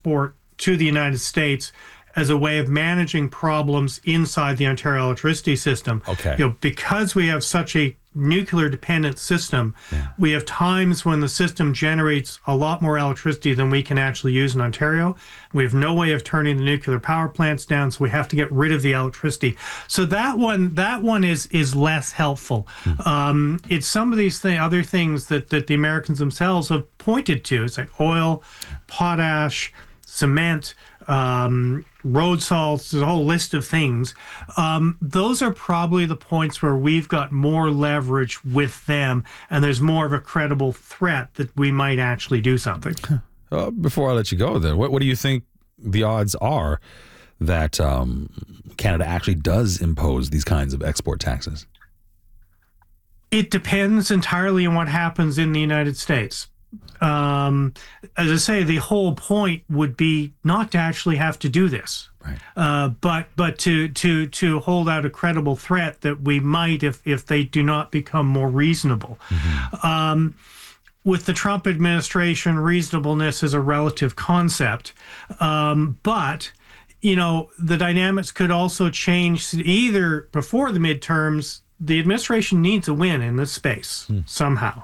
export to the United States as a way of managing problems inside the Ontario electricity system. Okay. Because we have such a nuclear dependent system, we have times when the system generates a lot more electricity than we can actually use in Ontario. We have no way of turning the nuclear power plants down, so we have to get rid of the electricity. So that one is less helpful. It's some of these other things that the Americans themselves have pointed to. It's like oil, potash, cement, road salts, there's a whole list of things. Those are probably the points where we've got more leverage with them, and there's more of a credible threat that we might actually do something. Before I let you go, then, what do you think the odds are that Canada actually does impose these kinds of export taxes? It depends entirely on what happens in the United States. As I say, the whole point would be not to actually have to do this, right. but to hold out a credible threat that we might if they do not become more reasonable. With the Trump administration, reasonableness is a relative concept, but the dynamics could also change. Either before the midterms, the administration needs a win in this space somehow.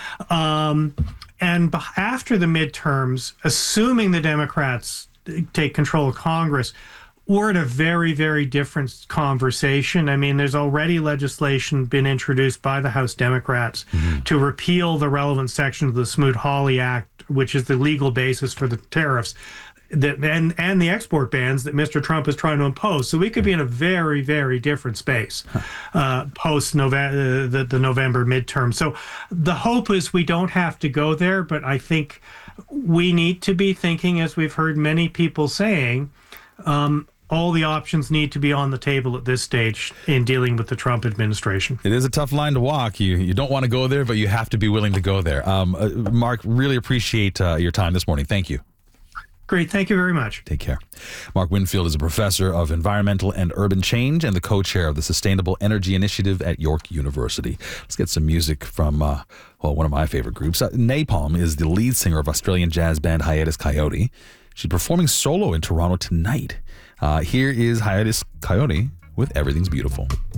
And after the midterms, assuming the Democrats take control of Congress, we're in a very, very different conversation. I mean, there's already legislation been introduced by the House Democrats to repeal the relevant section of the Smoot-Hawley Act, which is the legal basis for the tariffs and the export bans that Mr. Trump is trying to impose. So we could be in a very, very different space post the November midterm. So the hope is we don't have to go there, but I think we need to be thinking, as we've heard many people saying, all the options need to be on the table at this stage in dealing with the Trump administration. It is a tough line to walk. You don't want to go there, but you have to be willing to go there. Mark, really appreciate your time this morning. Thank you. Great. Thank you very much. Take care. Mark Winfield is a professor of environmental and urban change and the co-chair of the Sustainable Energy Initiative at York University. Let's get some music from, one of my favorite groups. Napalm is the lead singer of Australian jazz band Hiatus Coyote. She's performing solo in Toronto tonight. Here is Hiatus Coyote with Everything's Beautiful.